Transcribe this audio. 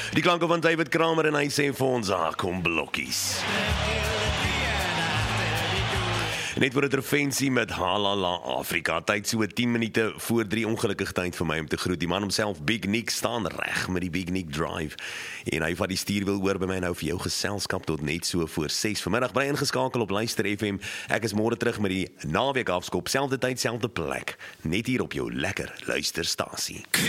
Die klanke van David Kramer en hy sê vir ons, kom blokkies. Net voor 'n intervensie met Halala Afrika, tyd so 10 minute voor 3, ongelukkig tyd vir my om te groet. Die man homself, Big Nick, staan reg met die Big Nick Drive. En hy vat die stuurwiel oor by my nou vir jou geselskap tot net so voor 6 vanmiddag. Bly ingeskakel op Luister FM. Ek is môre terug met die naweek afskop, selfde tyd, selfde plek. Net hier op jou lekker luisterstasie.